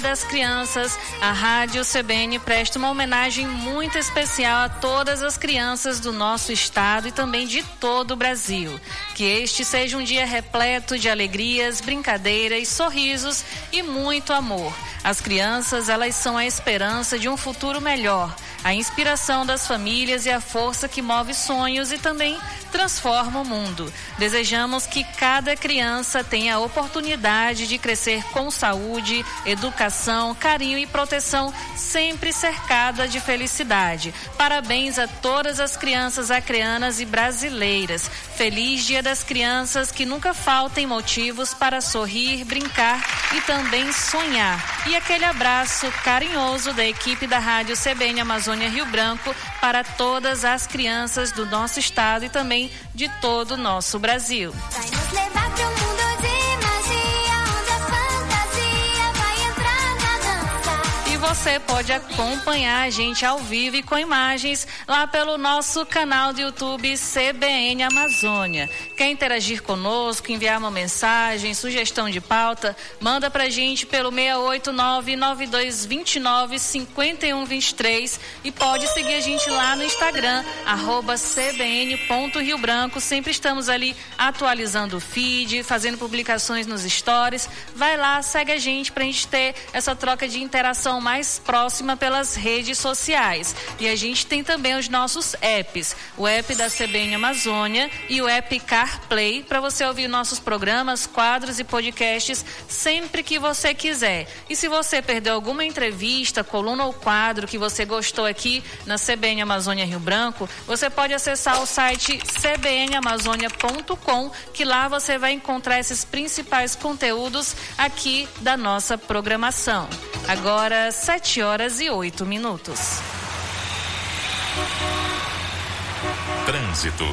das Crianças, a Rádio CBN presta uma homenagem muito especial a todas as crianças do nosso estado e também de todo o Brasil. Que este seja um dia repleto de alegrias, brincadeiras, sorrisos e muito amor. As crianças, elas são a esperança de um futuro melhor, a inspiração das famílias e a força que move sonhos e também transforma o mundo. Desejamos que cada criança tenha a oportunidade de crescer com saúde, educação, carinho e proteção, sempre cercada de felicidade. Parabéns a todas as crianças acreanas e brasileiras. Feliz Dia das Crianças, que nunca faltem motivos para sorrir, brincar e também sonhar. E aquele abraço carinhoso da equipe da Rádio CBN Amazônia Rio Branco para todas as crianças do nosso estado e também de todo o nosso Brasil. Vai nos levar pro mundo de magia, onde a fantasia vai entrar na dança. E você pode acompanhar a gente ao vivo e com imagens lá pelo nosso canal do YouTube CBN Amazônia. Quer interagir conosco, enviar uma mensagem, sugestão de pauta, manda pra gente pelo 689-9229-5123 e pode seguir a gente lá no Instagram, @cbn.riobranco. Sempre estamos ali atualizando o feed, fazendo publicações nos stories. Vai lá, segue a gente pra gente ter essa troca de interação mais próxima pelas redes sociais. E a gente tem também os nossos apps, o app da CBN Amazônia e o app CarPlay, para você ouvir nossos programas, quadros e podcasts sempre que você quiser. E se você perdeu alguma entrevista, coluna ou quadro que você gostou aqui na CBN Amazônia Rio Branco, você pode acessar o site cbnamazônia.com, que lá você vai encontrar esses principais conteúdos aqui da nossa programação. Agora, 7h08. Trânsito.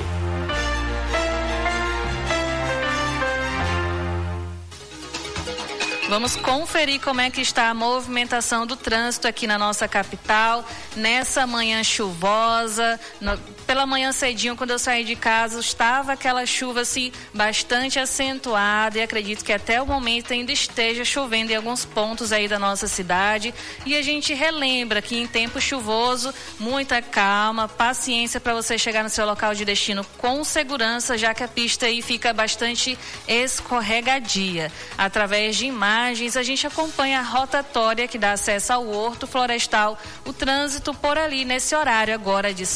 Vamos conferir como é que está a movimentação do trânsito aqui na nossa capital, nessa manhã chuvosa. Pela manhã cedinho, quando eu saí de casa, estava aquela chuva assim, bastante acentuada, e acredito que até o momento ainda esteja chovendo em alguns pontos aí da nossa cidade. E a gente relembra que em tempo chuvoso, muita calma, paciência para você chegar no seu local de destino com segurança, já que a pista aí fica bastante escorregadia. Através de imagens, a gente acompanha a rotatória que dá acesso ao Horto Florestal. O trânsito por ali nesse horário agora de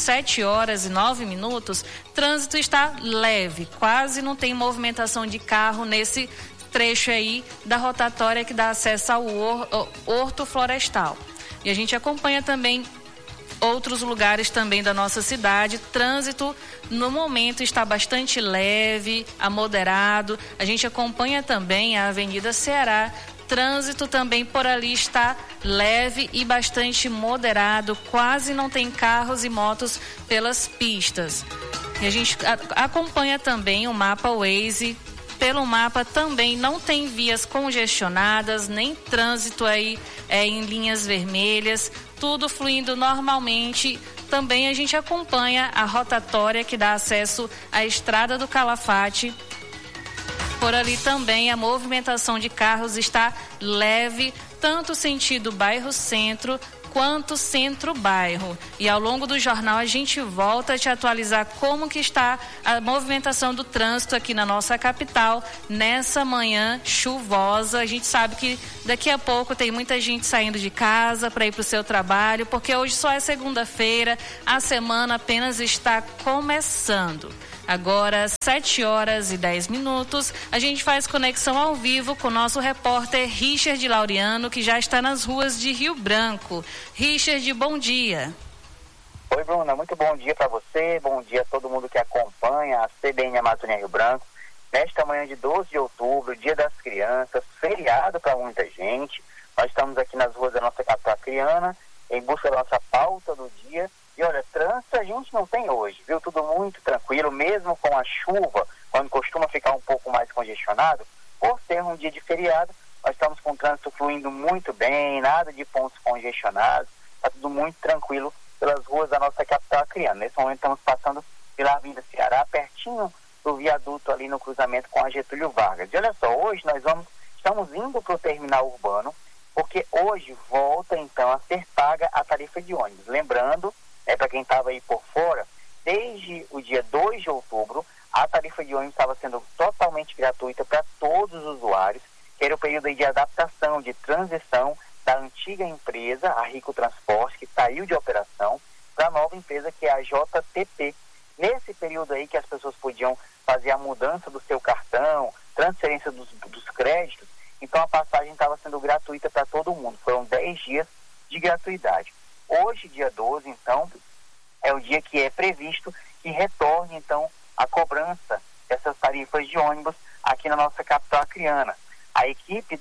7h09, trânsito está leve, quase não tem movimentação de carro nesse trecho aí da rotatória que dá acesso ao Horto Florestal. E a gente acompanha também outros lugares também da nossa cidade. Trânsito no momento está bastante leve a moderado. A gente acompanha também a Avenida Ceará. Trânsito também por ali está leve e bastante moderado. Quase não tem carros e motos pelas pistas. E a gente acompanha também o mapa Waze. Pelo mapa também não tem vias congestionadas, nem trânsito aí em linhas vermelhas, tudo fluindo normalmente. Também a gente acompanha a rotatória que dá acesso à Estrada do Calafate. Por ali também a movimentação de carros está leve, tanto sentido bairro centro quanto centro-bairro. E ao longo do jornal a gente volta a te atualizar como que está a movimentação do trânsito aqui na nossa capital nessa manhã chuvosa. A gente sabe que daqui a pouco tem muita gente saindo de casa para ir para o seu trabalho, porque hoje só é segunda-feira, a semana apenas está começando. Agora, 7h10, a gente faz conexão ao vivo com o nosso repórter Richard Laureano, que já está nas ruas de Rio Branco. Richard, bom dia. Oi, Bruna, muito bom dia para você, bom dia a todo mundo que acompanha a CBN Amazônia Rio Branco. Nesta manhã de 12 de outubro, Dia das Crianças, feriado para muita gente. Nós estamos aqui nas ruas da nossa capital acreana, em busca da nossa pauta do dia. E olha, trânsito a gente não tem hoje, viu? Tudo muito tranquilo, mesmo com a chuva, quando costuma ficar um pouco mais congestionado, por ser um dia de feriado, nós estamos com o trânsito fluindo muito bem, nada de pontos congestionados, está tudo muito tranquilo pelas ruas da nossa capital acreana. Nesse momento estamos passando pela Avenida Ceará, pertinho do viaduto ali no cruzamento com a Getúlio Vargas. E olha só, hoje nós estamos indo para o terminal urbano, porque hoje volta então a ser paga a tarifa de ônibus. Lembrando, para quem estava aí por fora, desde o dia 2 de outubro, a tarifa de ônibus estava sendo totalmente gratuita para todos os usuários, que era o período aí de adaptação, de transição da antiga empresa, a Rico Transporte, que saiu de operação, para a nova empresa, que é a JTP. Nesse período aí que as pessoas podiam fazer a mudança do seu cartão, transferência dos créditos, então a passagem estava sendo gratuita para todo mundo. Foram 10 dias de gratuidade. Hoje, dia 12, então, é o dia que é previsto que retorne, então, a cobrança dessas tarifas de ônibus aqui na nossa capital acreana. A equipe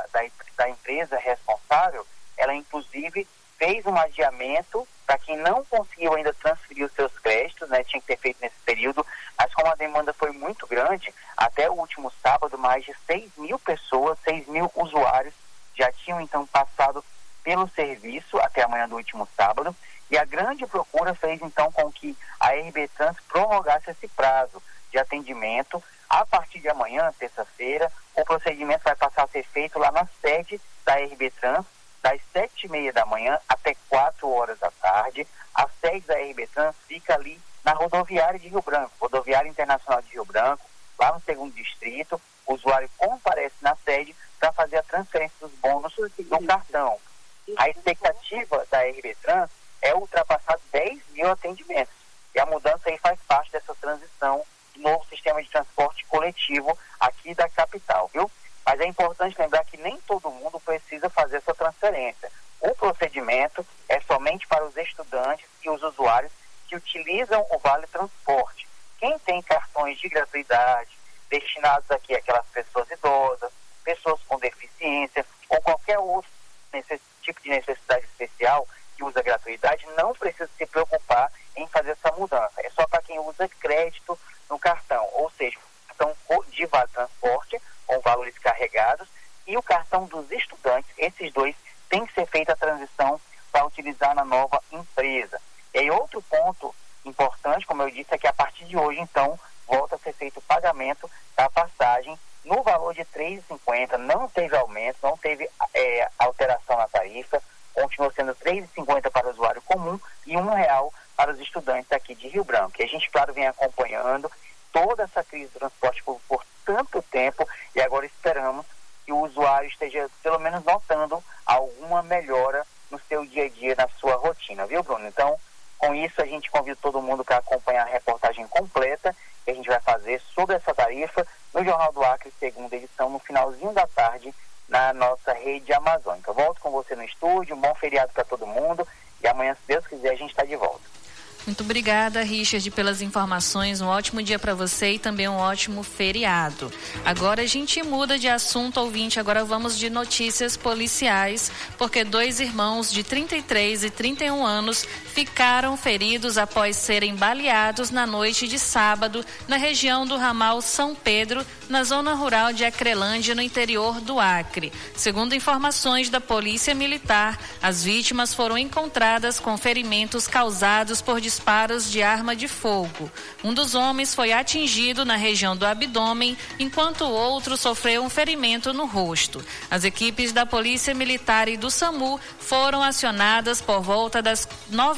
da empresa responsável, ela inclusive fez um adiamento para quem não conseguiu ainda transferir os seus créditos, né? Tinha que ter feito nesse período, mas como a demanda foi muito grande, até o último sábado, mais de 6.000 pessoas, 6.000 usuários já tinham então passado pelo serviço até amanhã do último sábado, e a grande procura fez então com que a RB Trans prorrogasse esse prazo de atendimento. A partir de amanhã, terça-feira, o procedimento vai passar a ser feito lá na sede da RB Trans, das 7h30 da manhã até 4 horas da tarde. A sede da RB Trans fica ali na rodoviária de Rio Branco, rodoviária internacional de Rio Branco, lá no 2º distrito. O usuário comparece na sede para fazer a transferência dos bônus do cartão. A expectativa da RB Trans é ultrapassar 10.000 atendimentos. E a mudança aí faz parte dessa transição do novo sistema de transporte coletivo aqui da capital, viu? Mas é importante lembrar que nem todo mundo precisa fazer essa transferência. O procedimento é somente para os estudantes e os usuários que utilizam o Vale Transporte. Quem tem cartões de gratuidade destinados aqui àquelas pessoas idosas, pessoas com deficiência ou qualquer outro tipo de necessidade especial que usa gratuidade, não precisa se preocupar em fazer essa mudança. É só para quem usa crédito no cartão, ou seja, cartão de Vale Transporte, com valores carregados, e o cartão dos estudantes. Esses dois tem que ser feita a transição para utilizar na nova empresa. E aí outro ponto importante, como eu disse, é que a partir de hoje, então, volta a ser feito o pagamento da passagem no valor de R$ 3,50, não teve aumento, não teve alteração na tarifa, continua sendo R$ 3,50 para o usuário comum e R$ 1,00 para os estudantes aqui de Rio Branco. E a gente, claro, vem acompanhando toda essa crise do transporte público por tanto tempo e agora esperamos que o usuário esteja, pelo menos, notando alguma melhora no seu dia a dia, na sua rotina, viu, Bruno? Então, com isso, a gente convida todo mundo para acompanhar a reportagem completa que a gente vai fazer sobre essa tarifa no Jornal do Acre, segunda edição, no finalzinho da tarde, na nossa rede amazônica. Volto com você no estúdio, um bom feriado para todo mundo e amanhã, se Deus quiser, a gente está de volta. Muito obrigada, Richard, pelas informações. Um ótimo dia para você e também um ótimo feriado. Agora a gente muda de assunto, ouvinte. Agora vamos de notícias policiais, porque 2 irmãos de 33 e 31 anos ficaram feridos após serem baleados na noite de sábado na região do ramal São Pedro, na zona rural de Acrelândia, no interior do Acre. Segundo informações da Polícia Militar, as vítimas foram encontradas com ferimentos causados por disparos de arma de fogo. Um dos homens foi atingido na região do abdômen, enquanto o outro sofreu um ferimento no rosto. As equipes da Polícia Militar e do SAMU foram acionadas por volta das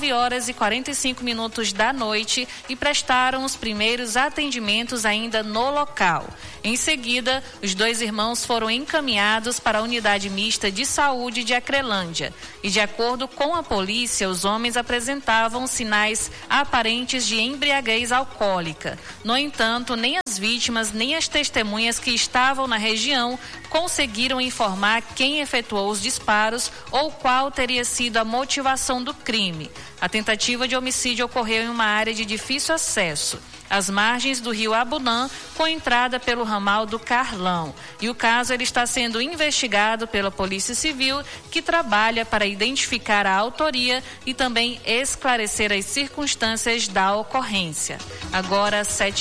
9h45 da noite e prestaram os primeiros atendimentos ainda no local. Em seguida, os 2 irmãos foram encaminhados para a unidade mista de saúde de Acrelândia. E de acordo com a polícia, os homens apresentavam sinais aparentes de embriaguez alcoólica. No entanto, nem as vítimas nem as testemunhas que estavam na região conseguiram informar quem efetuou os disparos ou qual teria sido a motivação do crime. A tentativa de homicídio ocorreu em uma área de difícil acesso, às margens do rio Abunã, com entrada pelo ramal do Carlão. E o caso ele está sendo investigado pela Polícia Civil, que trabalha para identificar a autoria e também esclarecer as circunstâncias da ocorrência. Agora,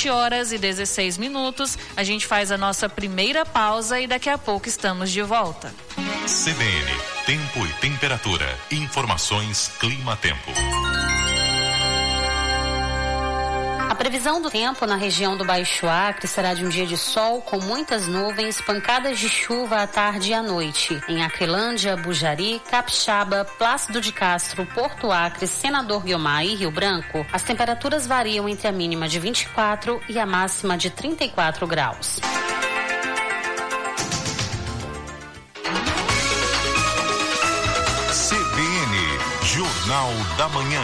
7h16, a gente faz a nossa primeira pausa e daqui a pouco estamos de volta. CBN, tempo e temperatura. Informações Clima-Tempo. Previsão do tempo na região do Baixo Acre será de um dia de sol com muitas nuvens, pancadas de chuva à tarde e à noite. Em Acrelândia, Bujari, Capixaba, Plácido de Castro, Porto Acre, Senador Guiomar e Rio Branco, as temperaturas variam entre a mínima de 24 e a máxima de 34 graus. CBN, Jornal da Manhã.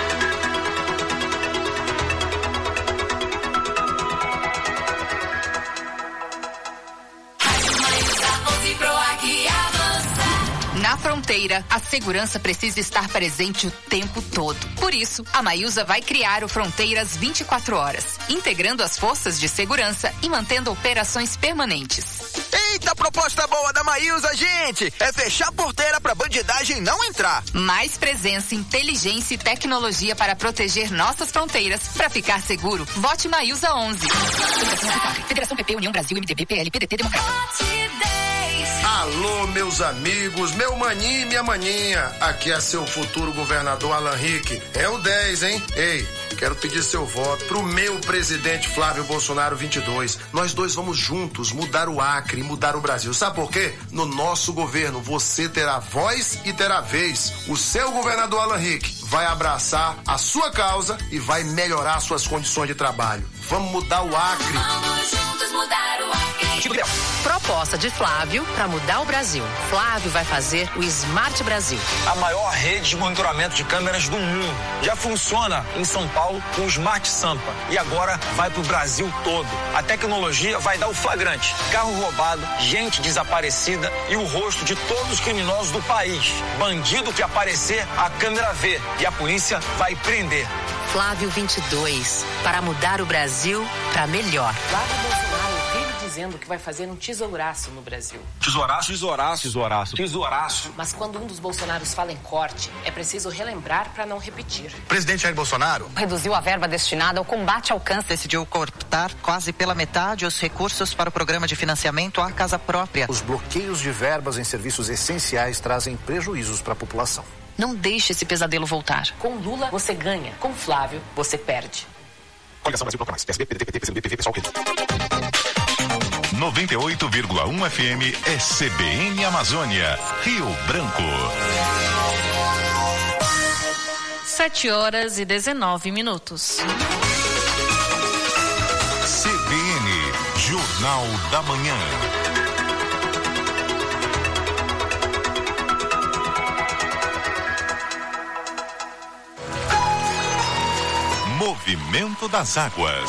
Na fronteira, a segurança precisa estar presente o tempo todo. Por isso, a Maiusa vai criar o Fronteiras 24 horas, integrando as forças de segurança e mantendo operações permanentes. Eita, proposta boa da Maiusa, gente! É fechar a porteira pra bandidagem não entrar. Mais presença, inteligência e tecnologia para proteger nossas fronteiras. Para ficar seguro, vote Maiusa 11. Federação PP, União Brasil, MDB, PL, PDT, Democrata. Alô, meus amigos, meu maninho e minha maninha. Aqui é seu futuro governador Alan Rick. É o 10, hein? Ei, quero pedir seu voto pro meu presidente Flávio Bolsonaro 22. Nós dois vamos juntos mudar o Acre e mudar o Brasil. Sabe por quê? No nosso governo você terá voz e terá vez. O seu governador Alan Rick vai abraçar a sua causa e vai melhorar suas condições de trabalho. Vamos mudar o Acre. Vamos juntos mudar o Acre. Proposta de Flávio para mudar o Brasil. Flávio vai fazer o Smart Brasil. A maior rede de monitoramento de câmeras do mundo. Já funciona em São Paulo com o Smart Sampa. E agora vai pro Brasil todo. A tecnologia vai dar o flagrante. Carro roubado, gente desaparecida e o rosto de todos os criminosos do país. Bandido que aparecer, a câmera vê. E a polícia vai prender. Flávio 22. Para mudar o Brasil para melhor. Flávio Bolsonaro vive dizendo que vai fazer um tesouraço no Brasil. Tesouraço, tesouraço, tesouraço, tesouraço. Mas quando um dos Bolsonaros fala em corte, é preciso relembrar para não repetir. O presidente Jair Bolsonaro reduziu a verba destinada ao combate ao câncer. Decidiu cortar quase pela metade os recursos para o programa de financiamento à casa própria. Os bloqueios de verbas em serviços essenciais trazem prejuízos para a população. Não deixe esse pesadelo voltar. Com Lula, você ganha. Com Flávio, você perde. Coligação Brasil mais. PSB, PDT, PT, PCdoB, PV, PSOL, 98,1 FM é CBN Amazônia, Rio Branco. 7h19. CBN, Jornal da Manhã. Movimento das Águas.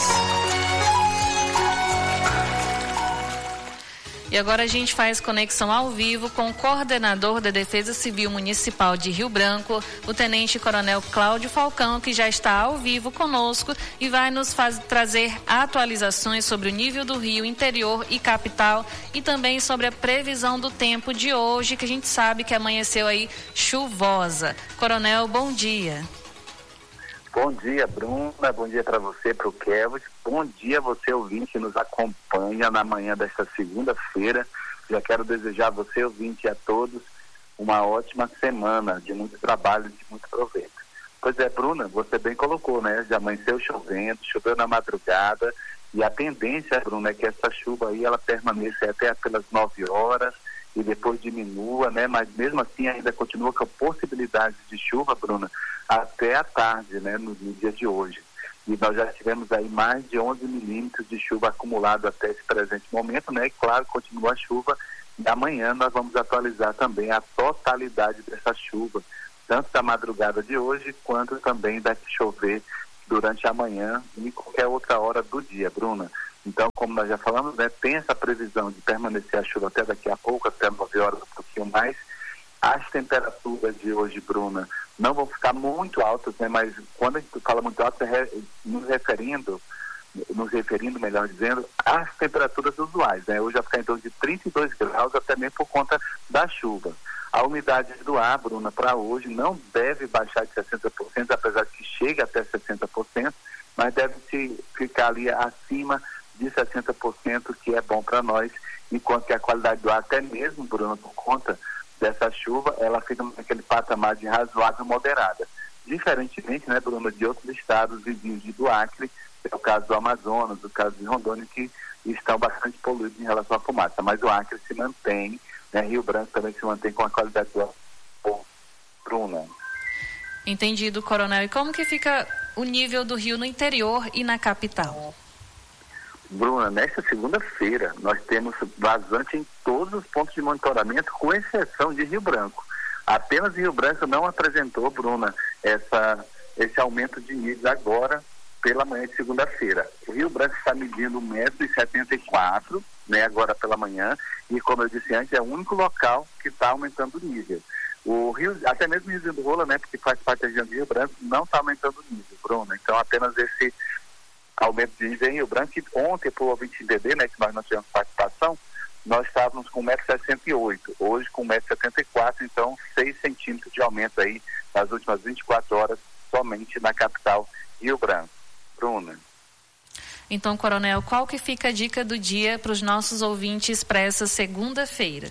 E agora a gente faz conexão ao vivo com o coordenador da Defesa Civil Municipal de Rio Branco, o Tenente-Coronel Cláudio Falcão, que já está ao vivo conosco e vai nos trazer atualizações sobre o nível do rio interior e capital e também sobre a previsão do tempo de hoje, que a gente sabe que amanheceu aí chuvosa. Coronel, bom dia. Bom dia, Bruna. Bom dia para você, para o Kelvin. Bom dia, você ouvinte que nos acompanha na manhã desta segunda-feira. Já quero desejar a você, ouvinte, e a todos uma ótima semana de muito trabalho e de muito proveito. Pois é, Bruna, você bem colocou, né? Já amanheceu chovendo, choveu na madrugada e a tendência, Bruna, é que essa chuva aí ela permaneça até pelas 9 horas e depois diminua, né? Mas mesmo assim ainda continua com a possibilidade de chuva, Bruna, até a tarde, né? No dia de hoje. E nós já tivemos aí mais de 11 milímetros de chuva acumulado até esse presente momento, né? E claro, continua a chuva e amanhã nós vamos atualizar também a totalidade dessa chuva, tanto da madrugada de hoje quanto também da que chover durante a manhã e qualquer outra hora do dia, Bruna. Então, como nós já falamos, né, tem essa previsão de permanecer a chuva até daqui a pouco, até 9 horas, um pouquinho mais. As temperaturas de hoje, Bruna, não vão ficar muito altas, né, mas quando a gente fala muito alto, é nos referindo, melhor dizendo, às temperaturas usuais, né? Hoje vai ficar em torno de 32 graus, até mesmo por conta da chuva. A umidade do ar, Bruna, para hoje não deve baixar de 60%, apesar de que chegue até 60%, mas deve ficar ali acima de 60%, que é bom para nós, enquanto que a qualidade do ar, até mesmo, Bruna, por conta dessa chuva, ela fica naquele patamar de razoável moderada. Diferentemente, né, Bruna, de outros estados vizinhos do Acre, é o caso do Amazonas, o caso de Rondônia, que estão bastante poluídos em relação à fumaça. Mas o Acre se mantém, né? Rio Branco também se mantém com a qualidade do ar. Bruna. Entendido, Coronel. E como que fica o nível do rio no interior e na capital? Bruna, nesta segunda-feira nós temos vazante em todos os pontos de monitoramento, com exceção de Rio Branco. Apenas Rio Branco não apresentou, Bruna, esse aumento de níveis agora pela manhã de segunda-feira. O Rio Branco está medindo 1,74 m, né, agora pela manhã, e como eu disse antes, é o único local que está aumentando o nível. O Rio, até mesmo o Rio do Rola, né, porque faz parte da região de Rio Branco, não está aumentando o nível, Bruna. Então apenas esse aumento de nível em Rio Branco, que ontem, por ouvinte entender, né, que nós não tivemos participação, nós estávamos com 1,68 m, hoje com 1,74 m, então 6 centímetros de aumento aí nas últimas 24 horas, somente na capital Rio Branco. Bruna. Então, Coronel, qual que fica a dica do dia para os nossos ouvintes para essa segunda-feira?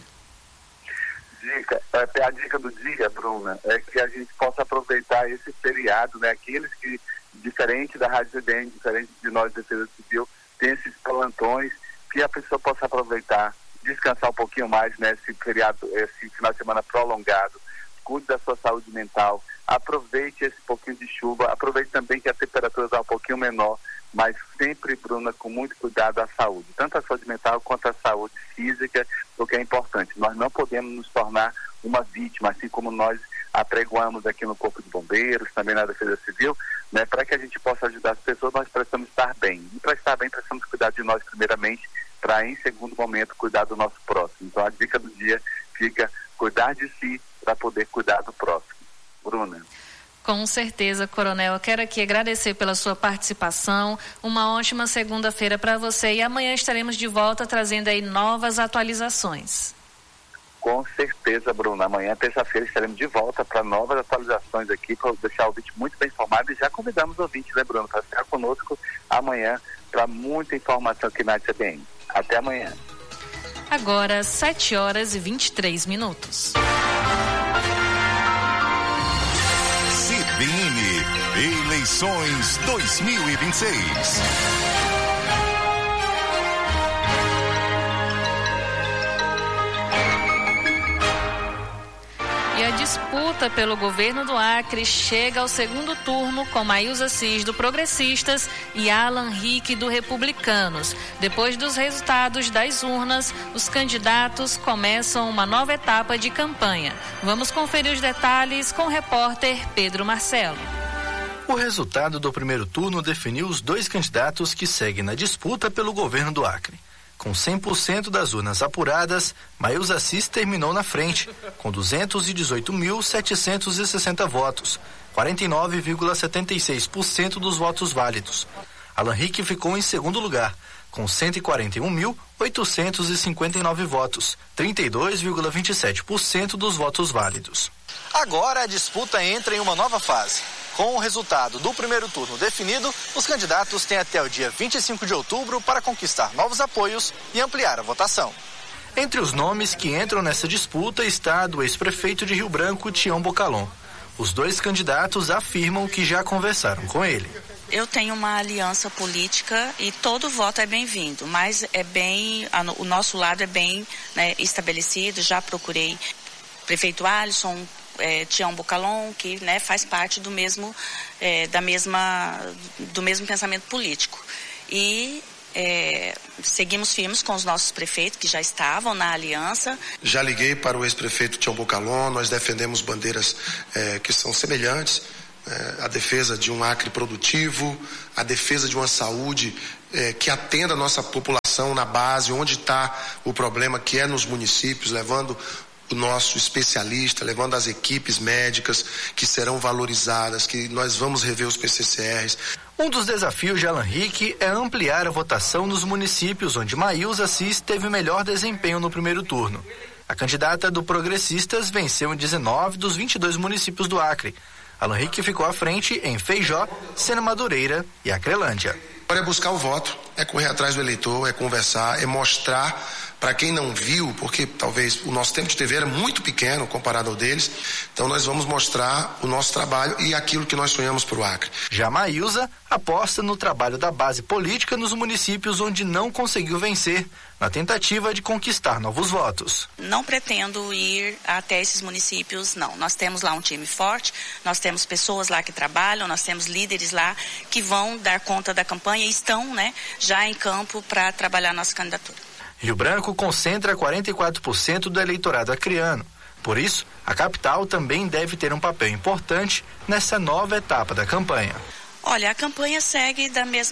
A dica do dia, Bruna, é que a gente possa aproveitar esse feriado, né? Aqueles que, diferente da Rádio CBN, diferente de nós, Defesa Civil, tem esses plantões, que a pessoa possa aproveitar, descansar um pouquinho mais, né? Esse feriado, esse final de semana prolongado, cuide da sua saúde mental, aproveite esse pouquinho de chuva, aproveite também que a temperatura está um pouquinho menor, mas sempre, Bruna, com muito cuidado à saúde, tanto a saúde mental quanto a saúde física, o que é importante. Nós não podemos nos tornar uma vítima, assim como nós apregoamos aqui no Corpo de Bombeiros, também na Defesa Civil, né? Para que a gente possa ajudar as pessoas, nós precisamos estar bem. E para estar bem, precisamos cuidar de nós primeiramente, para em segundo momento cuidar do nosso próximo. Então a dica do dia fica cuidar de si para poder cuidar do próximo. Bruna. Com certeza, Coronel. Eu quero aqui agradecer pela sua participação. Uma ótima segunda-feira para você e amanhã estaremos de volta trazendo aí novas atualizações. Com certeza, Bruna. Amanhã, terça-feira, estaremos de volta para novas atualizações aqui, para deixar o ouvinte muito bem informado, e já convidamos o ouvinte, né, Bruna, para ficar conosco amanhã para muita informação aqui na CBN. Até amanhã. Agora, 7h23. CBN Eleições 2026. E a disputa pelo governo do Acre chega ao segundo turno com Maílza Cis do Progressistas e Alan Rick do Republicanos. Depois dos resultados das urnas, os candidatos começam uma nova etapa de campanha. Vamos conferir os detalhes com o repórter Pedro Marcelo. O resultado do primeiro turno definiu os dois candidatos que seguem na disputa pelo governo do Acre. Com 100% das urnas apuradas, Maílza Cis terminou na frente, com 218.760 votos, 49,76% dos votos válidos. Alan Rick ficou em segundo lugar, com 141.859 votos, 32,27% dos votos válidos. Agora a disputa entra em uma nova fase. Com o resultado do primeiro turno definido, os candidatos têm até o dia 25 de outubro para conquistar novos apoios e ampliar a votação. Entre os nomes que entram nessa disputa está a do ex-prefeito de Rio Branco, Tião Bocalon. Os dois candidatos afirmam que já conversaram com ele. Eu tenho uma aliança política e todo voto é bem-vindo, mas o nosso lado é bem, né, estabelecido. Já procurei prefeito Alisson, Tião Bocalon, que, né, faz parte do mesmo pensamento político. E seguimos firmes com os nossos prefeitos que já estavam na aliança. Já liguei para o ex-prefeito Tião Bocalon, nós defendemos bandeiras que são semelhantes, a defesa de um Acre produtivo, a defesa de uma saúde que atenda a nossa população na base, onde está o problema, que é nos municípios, levando o nosso especialista, levando as equipes médicas que serão valorizadas, que nós vamos rever os PCCRs. Um dos desafios de Alan Rick é ampliar a votação nos municípios onde Maílza Cis teve melhor desempenho no primeiro turno. A candidata do Progressistas venceu em 19 dos 22 municípios do Acre. Alan Rick ficou à frente em Feijó, Sena Madureira e Acrelândia. Agora é buscar o voto, é correr atrás do eleitor, é conversar, é mostrar para quem não viu, porque talvez o nosso tempo de TV era muito pequeno comparado ao deles, então nós vamos mostrar o nosso trabalho e aquilo que nós sonhamos para o Acre. Já Maílza aposta no trabalho da base política nos municípios onde não conseguiu vencer, na tentativa de conquistar novos votos. Não pretendo ir até esses municípios, não. Nós temos lá um time forte, nós temos pessoas lá que trabalham, nós temos líderes lá que vão dar conta da campanha e estão, já em campo para trabalhar nossa candidatura. Rio Branco concentra 44% do eleitorado acreano. Por isso, a capital também deve ter um papel importante nessa nova etapa da campanha. Olha, a campanha segue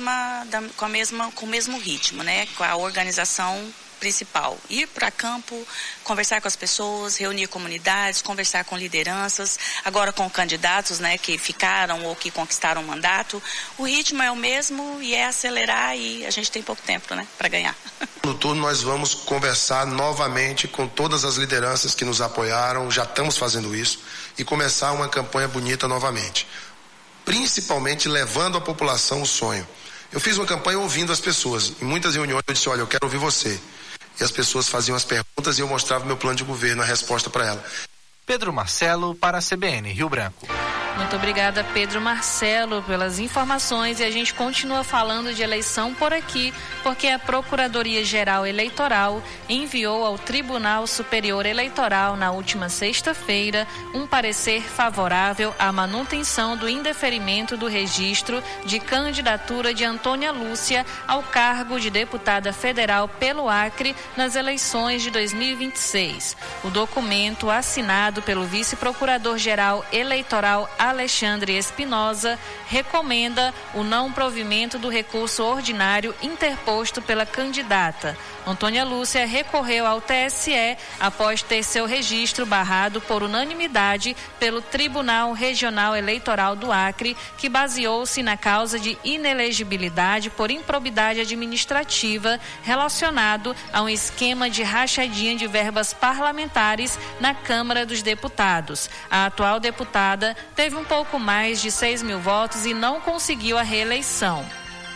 com o mesmo ritmo, com a organização principal. Ir para campo, conversar com as pessoas, reunir comunidades, conversar com lideranças, agora com candidatos, que ficaram ou que conquistaram o mandato. O ritmo é o mesmo e é acelerar e a gente tem pouco tempo, para ganhar. No turno nós vamos conversar novamente com todas as lideranças que nos apoiaram, já estamos fazendo isso, e começar uma campanha bonita novamente. Principalmente levando à população o sonho. Eu fiz uma campanha ouvindo as pessoas. Em muitas reuniões eu disse, olha, eu quero ouvir você. E as pessoas faziam as perguntas e eu mostrava meu plano de governo, a resposta para ela. Pedro Marcelo para a CBN Rio Branco. Muito obrigada, Pedro Marcelo, pelas informações, e a gente continua falando de eleição por aqui, porque a Procuradoria-Geral Eleitoral enviou ao Tribunal Superior Eleitoral na última sexta-feira um parecer favorável à manutenção do indeferimento do registro de candidatura de Antônia Lúcia ao cargo de deputada federal pelo Acre nas eleições de 2026. O documento, assinado pelo vice-procurador-geral eleitoral Alexandre Espinosa, recomenda o não provimento do recurso ordinário interposto pela candidata. Antônia Lúcia recorreu ao TSE após ter seu registro barrado por unanimidade pelo Tribunal Regional Eleitoral do Acre, que baseou-se na causa de inelegibilidade por improbidade administrativa relacionado a um esquema de rachadinha de verbas parlamentares na Câmara dos Deputados. A atual deputada teve um pouco mais de 6 mil votos e não conseguiu a reeleição.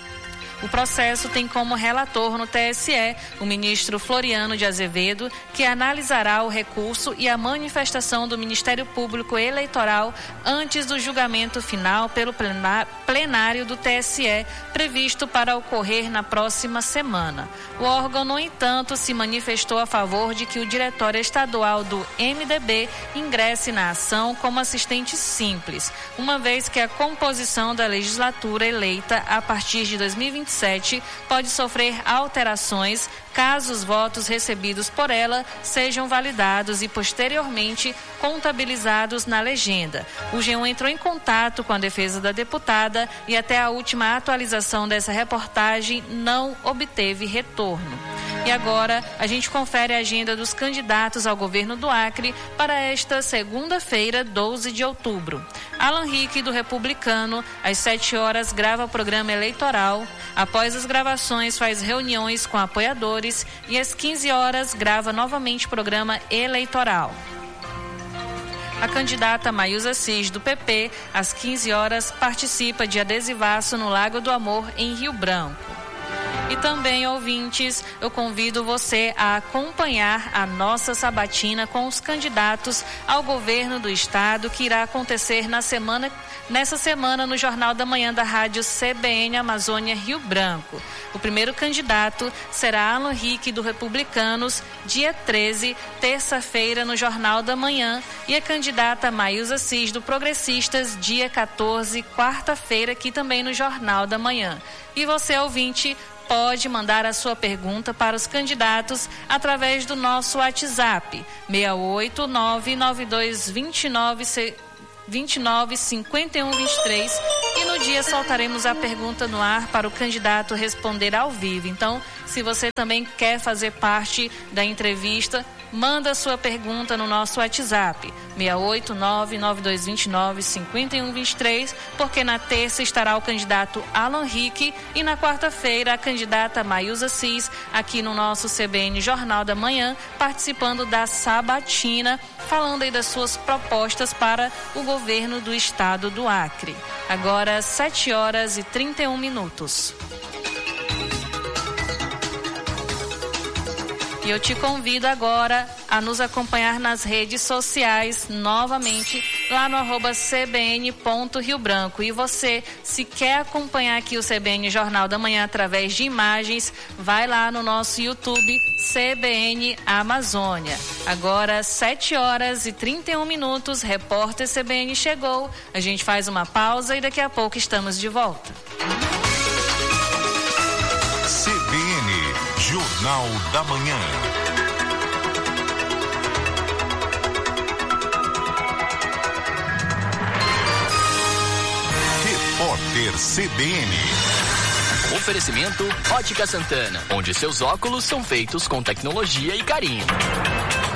O processo tem como relator no TSE o ministro Floriano de Azevedo, que analisará o recurso e a manifestação do Ministério Público Eleitoral antes do julgamento final pelo plenário do TSE, previsto para ocorrer na próxima semana. O órgão, no entanto, se manifestou a favor de que o Diretório Estadual do MDB ingresse na ação como assistente simples, uma vez que a composição da legislatura eleita a partir de 2027 pode sofrer alterações caso os votos recebidos por ela sejam validados e posteriormente contabilizados na legenda. O G1 entrou em contato com a defesa da deputada e até a última atualização dessa reportagem não obteve retorno. E agora a gente confere a agenda dos candidatos ao governo do Acre para esta segunda-feira, 12 de outubro. Alan Rick, do Republicano, às 7 horas grava o programa eleitoral. Após as gravações, faz reuniões com apoiadores e às 15 horas grava novamente o programa eleitoral. A candidata Maílza Assis, do PP, às 15 horas, participa de adesivaço no Lago do Amor, em Rio Branco. E também, ouvintes, eu convido você a acompanhar a nossa sabatina com os candidatos ao governo do estado, que irá acontecer nessa semana no Jornal da Manhã da Rádio CBN Amazônia Rio Branco. O primeiro candidato será Alan Rick, do Republicanos, dia 13, terça-feira, no Jornal da Manhã, e a candidata Maílza Assis, do Progressistas, dia 14, quarta-feira, aqui também no Jornal da Manhã. E você, ouvinte, pode mandar a sua pergunta para os candidatos através do nosso WhatsApp 68992295123, e no dia soltaremos a pergunta no ar para o candidato responder ao vivo. Então, se você também quer fazer parte da entrevista, manda a sua pergunta no nosso WhatsApp 68992295123, porque na terça estará o candidato Alan Rick e na quarta-feira a candidata Maílza Assis, aqui no nosso CBN Jornal da Manhã, participando da sabatina, falando aí das suas propostas para o governo do estado do Acre. Agora 7 horas e 31 minutos. E eu te convido agora a nos acompanhar nas redes sociais novamente, lá no @cbn.riobranco. E você, se quer acompanhar aqui o CBN Jornal da Manhã através de imagens, vai lá no nosso YouTube CBN Amazônia. Agora 7h31, repórter CBN chegou. A gente faz uma pausa e daqui a pouco estamos de volta. CBN Jornal da Manhã. Repórter CBN. Oferecimento Ótica Santana, onde seus óculos são feitos com tecnologia e carinho.